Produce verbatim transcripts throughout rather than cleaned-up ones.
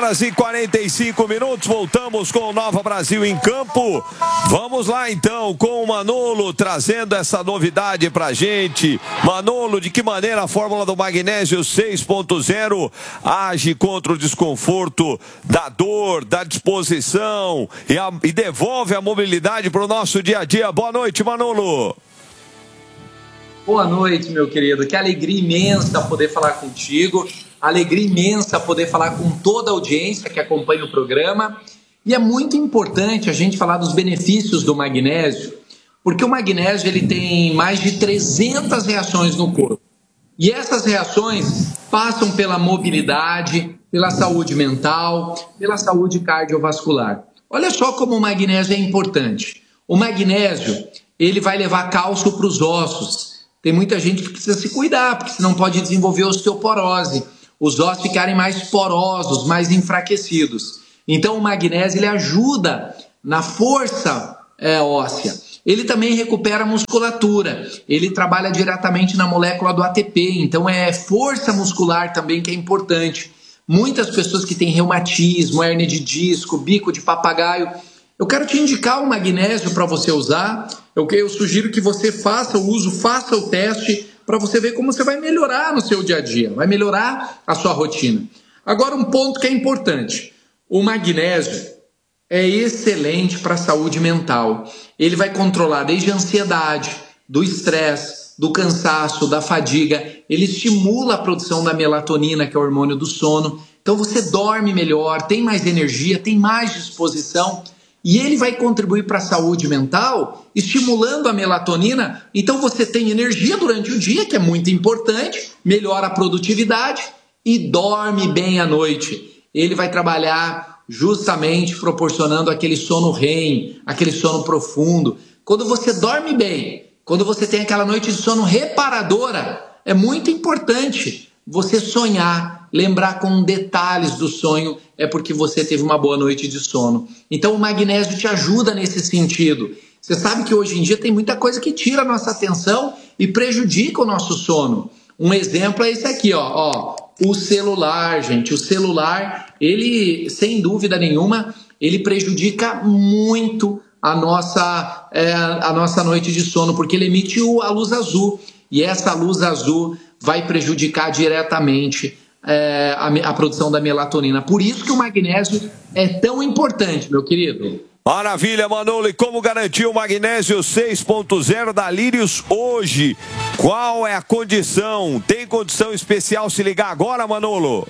horas e quarenta e cinco minutos, voltamos com o Nova Brasil em Campo. Vamos lá então com o Manolo trazendo essa novidade pra gente. Manolo, de que maneira a fórmula do magnésio seis ponto zero age contra o desconforto da dor, da disposição e, a, e devolve a mobilidade para o nosso dia a dia. Boa noite, Manolo. Boa noite, meu querido. Que alegria imensa poder falar contigo. Alegria imensa poder falar com toda a audiência que acompanha o programa. E é muito importante a gente falar dos benefícios do magnésio, porque o magnésio ele tem mais de trezentas reações no corpo. E essas reações passam pela mobilidade, pela saúde mental, pela saúde cardiovascular. Olha só como o magnésio é importante. O magnésio, ele vai levar cálcio para os ossos. Tem muita gente que precisa se cuidar, porque senão pode desenvolver osteoporose, os ossos ficarem mais porosos, mais enfraquecidos. Então o magnésio ele ajuda na força é, óssea. Ele também recupera a musculatura, ele trabalha diretamente na molécula do A T P, então é força muscular também que é importante. Muitas pessoas que têm reumatismo, hérnia de disco, bico de papagaio, eu quero te indicar o magnésio para você usar. Eu, eu sugiro que você faça o uso, faça o teste para você ver como você vai melhorar no seu dia a dia, vai melhorar a sua rotina. Agora um ponto que é importante, o magnésio é excelente para a saúde mental. Ele vai controlar desde a ansiedade, do estresse, do cansaço, da fadiga. Ele estimula a produção da melatonina, que é o hormônio do sono. Então você dorme melhor, tem mais energia, tem mais disposição. E ele vai contribuir para a saúde mental, estimulando a melatonina. Então você tem energia durante o dia, que é muito importante, melhora a produtividade e dorme bem à noite. Ele vai trabalhar justamente proporcionando aquele sono R E M, aquele sono profundo. Quando você dorme bem, quando você tem aquela noite de sono reparadora, é muito importante você sonhar, lembrar com detalhes do sonho, é porque você teve uma boa noite de sono. Então o magnésio te ajuda nesse sentido. Você sabe que hoje em dia tem muita coisa que tira a nossa atenção e prejudica o nosso sono. Um exemplo é esse aqui, ó, ó, o celular, gente. O celular, ele, sem dúvida nenhuma, ele prejudica muito a nossa, é, a nossa noite de sono, porque ele emite a luz azul. E essa luz azul vai prejudicar diretamente é, a, a produção da melatonina. Por isso que o magnésio é tão importante, meu querido. Maravilha, Manolo. E como garantir o magnésio seis ponto zero da Lírios hoje? Qual é a condição? Tem condição especial se ligar agora, Manolo?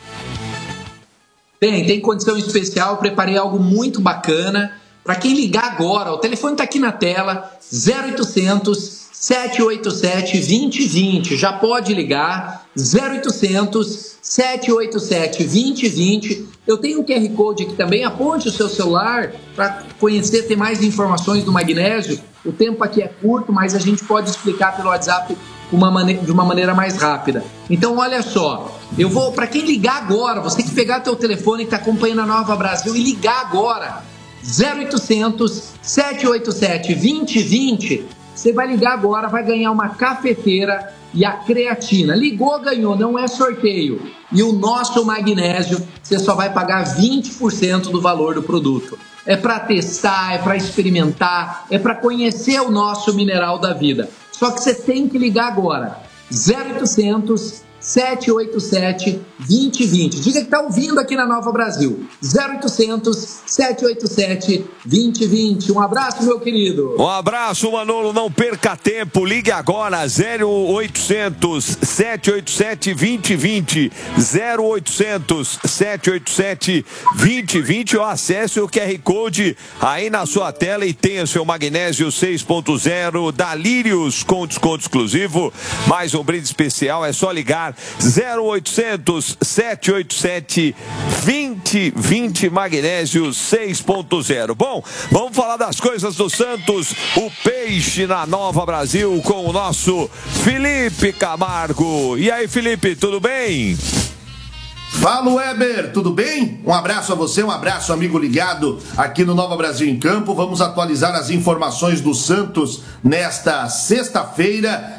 Tem, tem condição especial. Eu preparei algo muito bacana. Para quem ligar agora, o telefone está aqui na tela, zero oitocentos, sete oito sete, dois zero dois zero. Já pode ligar, zero oitocentos, sete oito sete, dois zero dois zero. Eu tenho um Q R Code aqui também, aponte o seu celular para conhecer, ter mais informações do magnésio. O tempo aqui é curto, mas a gente pode explicar pelo WhatsApp uma maneira, de uma maneira mais rápida. Então, olha só, eu vou, para quem ligar agora, você que pegar teu telefone que está acompanhando a Nova Brasil e ligar agora, zero oitocentos, sete oito sete, dois zero dois zero, você vai ligar agora, vai ganhar uma cafeteira e a creatina. Ligou, ganhou, não é sorteio. E o nosso magnésio, você só vai pagar vinte por cento do valor do produto. É para testar, é para experimentar, é para conhecer o nosso mineral da vida. Só que você tem que ligar agora. zero oitocentos, sete oito sete, dois zero dois zero. Diga que está ouvindo aqui na Nova Brasil. zero oitocentos, sete oito sete, dois zero dois zero. Um abraço, meu querido. Um abraço, Manolo. Não perca tempo. Ligue agora. zero oitocentos, sete oito sete, dois zero dois zero. zero oitocentos, sete oito sete, dois zero dois zero. Ou acesse o Q R Code aí na sua tela e tenha seu magnésio seis ponto zero da Lírios com desconto exclusivo. Mais um brinde especial. É só ligar. zero oitocentos, sete oito sete, dois zero dois zero, magnésio seis ponto zero. Bom, vamos falar das coisas do Santos, o peixe na Nova Brasil com o nosso Felipe Camargo. E aí, Felipe, tudo bem? Fala, Weber, tudo bem? Um abraço a você, um abraço, amigo ligado aqui no Nova Brasil em Campo. Vamos atualizar as informações do Santos nesta sexta-feira.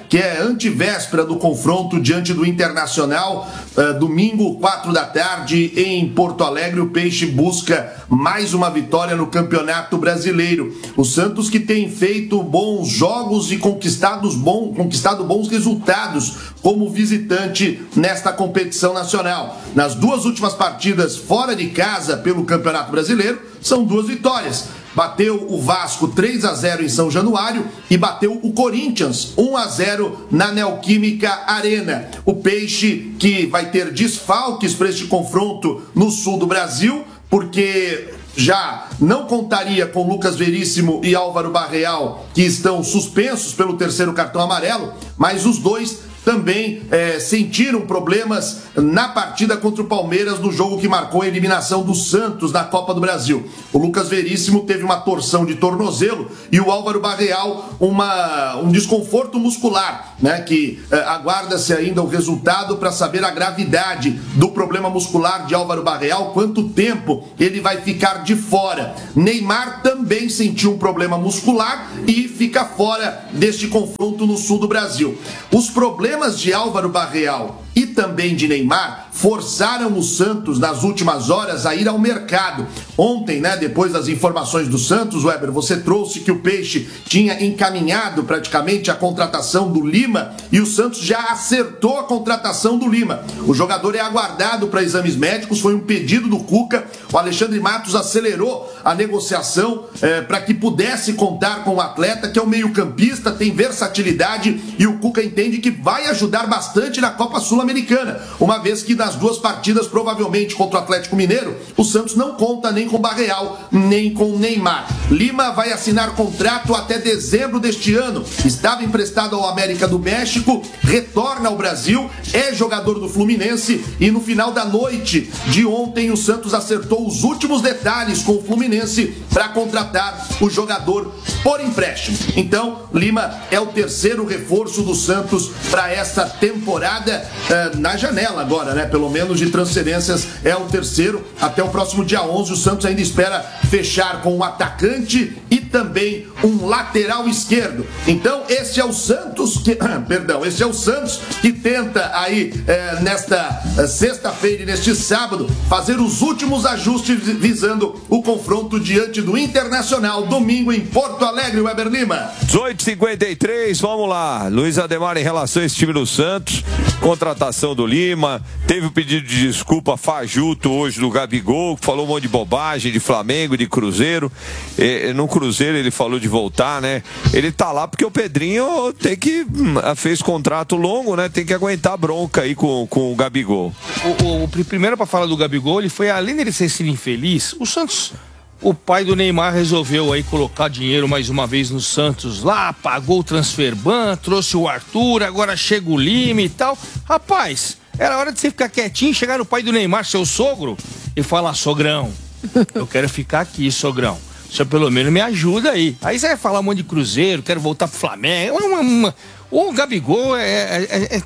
que é antivéspera do confronto diante do Internacional, uh, domingo, quatro da tarde, em Porto Alegre. O Peixe busca mais uma vitória no Campeonato Brasileiro. O Santos, que tem feito bons jogos e conquistados bom, conquistado bons resultados como visitante nesta competição nacional. Nas duas últimas partidas fora de casa pelo Campeonato Brasileiro, são duas vitórias. Bateu o Vasco três a zero em São Januário e bateu o Corinthians um a zero na Neoquímica Arena. O Peixe, que vai ter desfalques para este confronto no sul do Brasil, porque já não contaria com Lucas Veríssimo e Álvaro Barreal, que estão suspensos pelo terceiro cartão amarelo, mas os dois também é, sentiram problemas na partida contra o Palmeiras, no jogo que marcou a eliminação do Santos na Copa do Brasil. O Lucas Veríssimo teve uma torção de tornozelo e o Álvaro Barreal uma, um desconforto muscular, né, que é, aguarda-se ainda o resultado para saber a gravidade do problema muscular de Álvaro Barreal, quanto tempo ele vai ficar de fora. Neymar também sentiu um problema muscular e fica fora deste confronto no sul do Brasil. Os problemas de Álvaro Barreal e também de Neymar forçaram o Santos nas últimas horas a ir ao mercado. Ontem, né, depois das informações do Santos, Weber, você trouxe que o Peixe tinha encaminhado praticamente a contratação do Lima e o Santos já acertou a contratação do Lima. O jogador é aguardado para exames médicos, foi um pedido do Cuca. O Alexandre Matos acelerou a negociação eh, para que pudesse contar com o atleta, que é um meio-campista, tem versatilidade e o Cuca entende que vai ajudar bastante na Copa Sul-Americana, uma vez que nas duas partidas, provavelmente contra o Atlético Mineiro, o Santos não conta nem com Barreal, nem com Neymar. Lima vai assinar contrato até dezembro deste ano, estava emprestado ao América do México, retorna ao Brasil, é jogador do Fluminense e no final da noite de ontem o Santos acertou os últimos detalhes com o Fluminense para contratar o jogador por empréstimo. Então, Lima é o terceiro reforço do Santos para essa temporada, uh, na janela agora, né? Pelo menos de transferências é o terceiro. Até o próximo dia onze o Santos ainda espera fechar com um atacante e também um lateral esquerdo. Então, esse é o Santos que, perdão, esse é o Santos que tenta aí eh, nesta eh, sexta-feira e neste sábado fazer os últimos ajustes visando o confronto diante do Internacional, domingo em Porto Alegre, Weber Lima. dezoito e cinquenta e três, vamos lá. Luiz Ademar, em relação a esse time do Santos, contratação do Lima, teve o pedido de desculpa fajuto hoje do Gabigol, que falou um monte de bobagem de Flamengo, de Cruzeiro. E, no Cruzeiro ele falou de voltar, né? Ele tá lá porque o Pedrinho tem que hum, fez contrato longo, né? Tem que aguentar a bronca aí com, com o Gabigol. O, o, o primeiro para falar do Gabigol, ele foi, além dele ser sido infeliz, o Santos, o pai do Neymar resolveu aí colocar dinheiro mais uma vez no Santos lá, pagou o transferban, trouxe o Arthur, agora chega o Lima e tal. Rapaz, era hora de você ficar quietinho, chegar no pai do Neymar, seu sogro, e falar: sogrão, eu quero ficar aqui, sogrão. O senhor pelo menos me ajuda aí. Aí você vai falar um monte de Cruzeiro, quero voltar pro Flamengo. Uma, uma... O Gabigol é, é, é...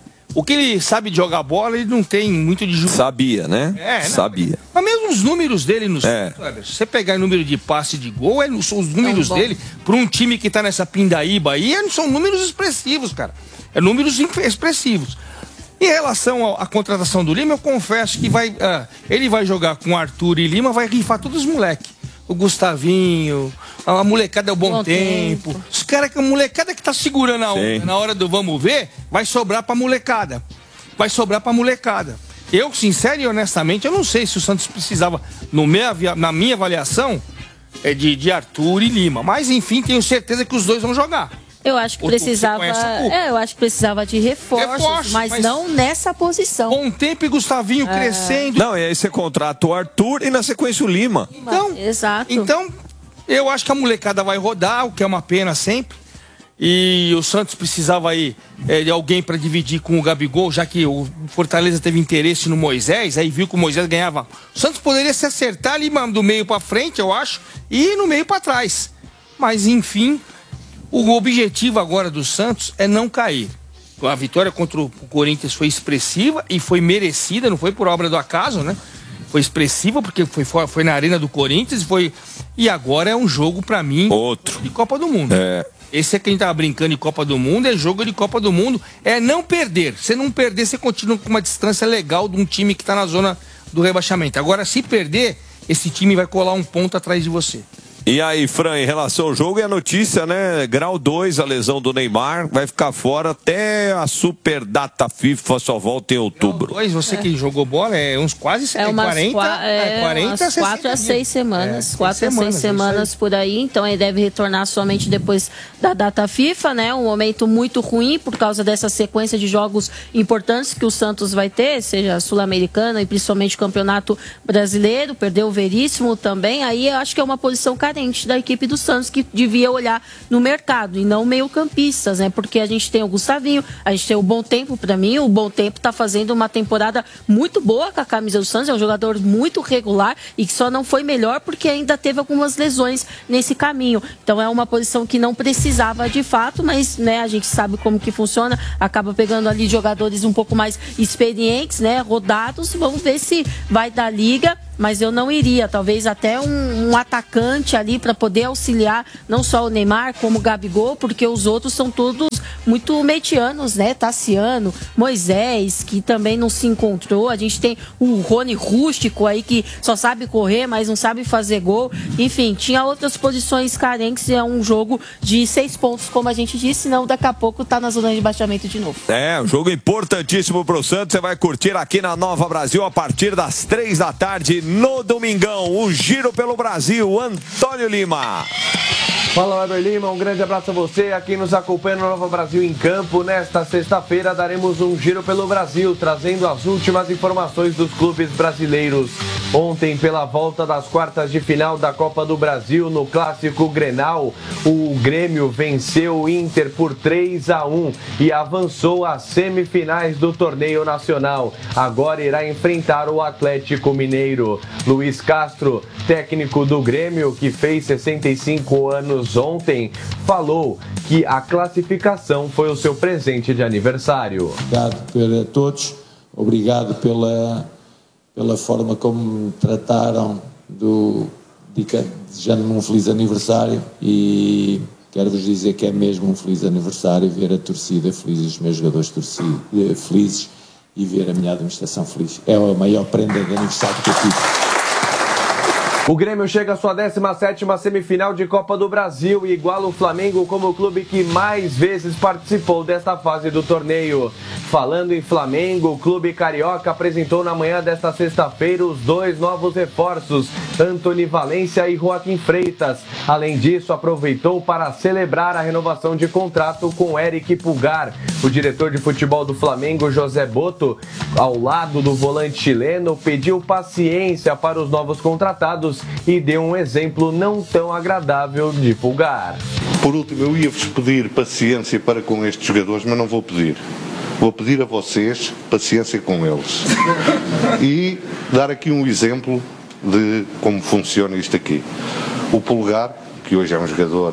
O que ele sabe de jogar bola, ele não tem muito de... Sabia, né? É, não, Sabia. Mas mesmo os números dele nos... É. Se você pegar o número de passe de gol, é, os números é um dele, para um time que tá nessa pindaíba aí, são números expressivos, cara. É números expressivos. Em relação à contratação do Lima, eu confesso que vai, uh, ele vai jogar com Arthur e Lima, vai rifar todos os moleques. O Gustavinho, a molecada é o bom, bom tempo. tempo. Os caras, a molecada que tá segurando a onda na hora do vamos ver, vai sobrar pra molecada. Vai sobrar pra molecada. Eu, sincero e honestamente, eu não sei se o Santos precisava, no meu, na minha avaliação, é de, de Arthur e Lima. Mas, enfim, tenho certeza que os dois vão jogar. Eu acho que Ou precisava. É, eu acho que precisava de reforços, Reforço, mas, mas não nessa posição. Com o tempo e Gustavinho é... crescendo. Não, e aí você contrata o Arthur e na sequência o Lima. Então, Exato. Então, eu acho que a molecada vai rodar, o que é uma pena sempre. E o Santos precisava aí é, de alguém para dividir com o Gabigol, já que o Fortaleza teve interesse no Moisés, aí viu que o Moisés ganhava. O Santos poderia se acertar ali do meio para frente, eu acho, e no meio para trás. Mas, enfim. O objetivo agora do Santos é não cair. A vitória contra o Corinthians foi expressiva e foi merecida, não foi por obra do acaso, né? Foi expressiva porque foi, foi na arena do Corinthians, foi... e agora é um jogo, pra mim, outro de Copa do Mundo. É. Esse é quem tava brincando de Copa do Mundo, é jogo de Copa do Mundo, é não perder. Se não perder, você continua com uma distância legal de um time que tá na zona do rebaixamento. Agora, se perder, esse time vai colar um ponto atrás de você. E aí, Fran, em relação ao jogo, e a notícia, né? Grau dois, a lesão do Neymar, vai ficar fora até a super data FIFA, só volta em outubro. Grau dois, você é. que jogou bola, é uns quase é umas quarenta, é, quarenta, umas quatro a seis semanas, é, quatro a seis semanas por aí, então ele deve retornar somente depois da data FIFA, né? Um momento muito ruim por causa dessa sequência de jogos importantes que o Santos vai ter, seja Sul-Americana e principalmente o Campeonato Brasileiro, perdeu o Veríssimo também, aí eu acho que é uma posição carente da equipe do Santos, que devia olhar no mercado e não meio-campistas, né? Porque a gente tem o Gustavinho, a gente tem o Bom Tempo, para mim, o Bom Tempo tá fazendo uma temporada muito boa com a camisa do Santos, é um jogador muito regular e que só não foi melhor porque ainda teve algumas lesões nesse caminho. Então é uma posição que não precisava de fato, mas, né, a gente sabe como que funciona, acaba pegando ali jogadores um pouco mais experientes, né, rodados, vamos ver se vai dar liga. Mas eu não iria, talvez até um, um atacante ali para poder auxiliar não só o Neymar como o Gabigol, porque os outros são todos muito medianos, né? Tassiano, Moisés, que também não se encontrou. A gente tem o Rony Rústico aí, que só sabe correr, mas não sabe fazer gol. Enfim, tinha outras posições carentes. É um jogo de seis pontos, como a gente disse, senão daqui a pouco tá na zona de baixamento de novo. É, um jogo importantíssimo pro Santos. Você vai curtir aqui na Nova Brasil a partir das três da tarde. No domingão, o Giro pelo Brasil, Antônio Lima. Fala, Weber Lima, um grande abraço a você, a quem nos acompanha no Nova Brasil em Campo. Nesta sexta-feira daremos um giro pelo Brasil, trazendo as últimas informações dos clubes brasileiros. Ontem, pela volta das quartas de final da Copa do Brasil, no Clássico Grenal, o Grêmio venceu o Inter por três a um e avançou às semifinais do torneio nacional. Agora irá enfrentar o Atlético Mineiro. Luiz Castro, técnico do Grêmio, que fez sessenta e cinco anos ontem, falou que a classificação foi o seu presente de aniversário. Obrigado a todos, obrigado pela, pela forma como me trataram, do, desejando-me um feliz aniversário, e quero-vos dizer que é mesmo um feliz aniversário ver a torcida feliz, os meus jogadores torcida, felizes, e ver a minha administração feliz. É a maior prenda de aniversário que eu tive. O Grêmio chega à sua décima sétima semifinal de Copa do Brasil e iguala o Flamengo como o clube que mais vezes participou desta fase do torneio. Falando em Flamengo, o clube carioca apresentou na manhã desta sexta-feira os dois novos reforços, Antony Valência e Joaquim Freitas. Além disso, aproveitou para celebrar a renovação de contrato com Eric Pulgar. O diretor de futebol do Flamengo, José Boto, ao lado do volante chileno, pediu paciência para os novos contratados e deu um exemplo não tão agradável de Pulgar. Por último, eu ia-vos pedir paciência para com estes jogadores, mas não vou pedir. Vou pedir a vocês paciência com eles. E dar aqui um exemplo de como funciona isto aqui. O Pulgar, que hoje é um jogador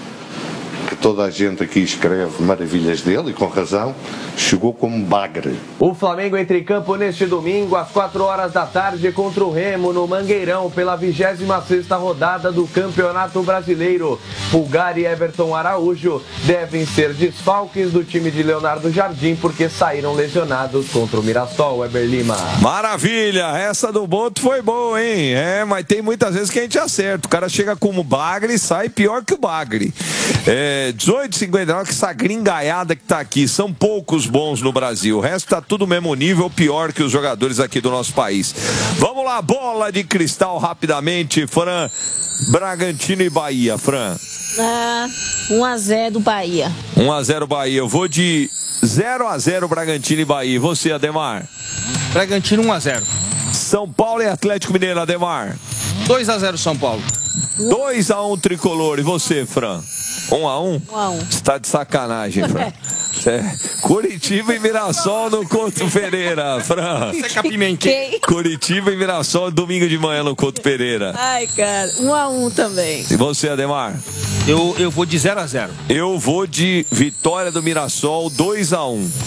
que toda a gente aqui escreve maravilhas dele, e com razão, chegou como bagre. O Flamengo entra em campo neste domingo, às quatro horas da tarde, contra o Remo, no Mangueirão, pela vigésima sexta rodada do Campeonato Brasileiro. Pulgar e Everton Araújo devem ser desfalques do time de Leonardo Jardim, porque saíram lesionados contra o Mirassol. Weber Lima. Maravilha, essa do Boto foi boa, hein? É, mas tem muitas vezes que a gente acerta. O cara chega como bagre e sai pior que o bagre. É, dezoito e cinquenta e nove, que essa gringaiada que tá aqui, são poucos bons no Brasil. O resto tá tudo mesmo nível, pior que os jogadores aqui do nosso país. Vamos lá, bola de cristal rapidamente, Fran. Bragantino e Bahia, Fran. Ah, um a zero Bahia. um a zero Bahia. Eu vou de zero a zero Bragantino e Bahia. E você, Ademar? Bragantino um a zero. São Paulo e Atlético Mineiro, Ademar? dois a zero São Paulo. dois a um Tricolor. E você, Fran? um a um? um a um. Você tá de sacanagem, Fran. É. Curitiba e Mirassol no Couto Pereira, Fran. Você é capimentei. Curitiba e Mirassol domingo de manhã no Couto Pereira. Ai, cara, um a um também. E você, Ademar? Eu, eu vou de zero a zero. Eu vou de vitória do Mirassol, dois a um.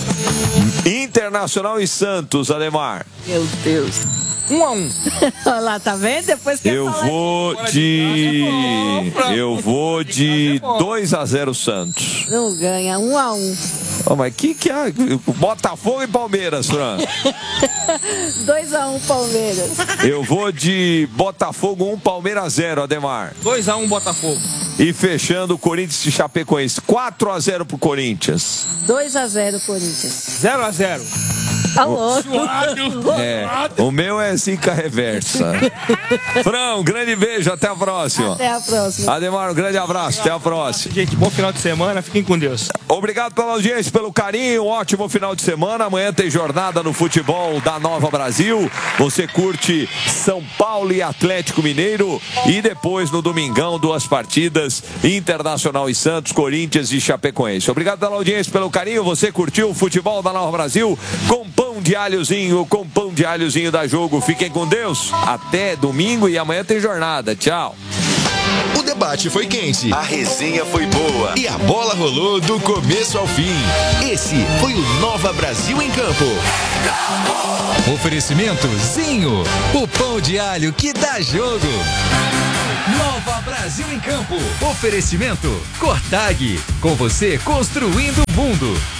Internacional e Santos, Ademar. Meu Deus. Um a um. Olha lá, tá vendo? Depois que Eu vou de... Eu vou de dois a zero Santos. Não ganha, um a um. Oh, mas que que é? Botafogo e Palmeiras, Fran. dois a um Palmeiras. Eu vou de Botafogo um, Palmeiras zero, Ademar. dois a um Botafogo. E fechando, Corinthians e Chapecoense. quatro a zero pro Corinthians. dois a zero Corinthians. zero a zero. Tá louco. É, o meu é zica reversa. Fran, um grande beijo, até a próxima. Até a próxima. Ademar, um grande abraço, até a próxima. Gente, bom final de semana, fiquem com Deus. Obrigado pela audiência, pelo carinho, um ótimo final de semana. Amanhã tem jornada no futebol da Nova Brasil. Você curte São Paulo e Atlético Mineiro. E depois, no domingão, duas partidas, Internacional e Santos, Corinthians e Chapecoense. Obrigado pela audiência, pelo carinho. Você curtiu o futebol da Nova Brasil com pão de alhozinho, com pão de alhozinho da Jogo. Fiquem com Deus. Até domingo e amanhã tem jornada. Tchau. O debate foi quente, a resenha foi boa e a bola rolou do começo ao fim. Esse foi o Nova Brasil em Campo. Oferecimento Zinho, o pão de alho que dá jogo. Nova Brasil em Campo. Oferecimento Cortag, com você construindo o mundo.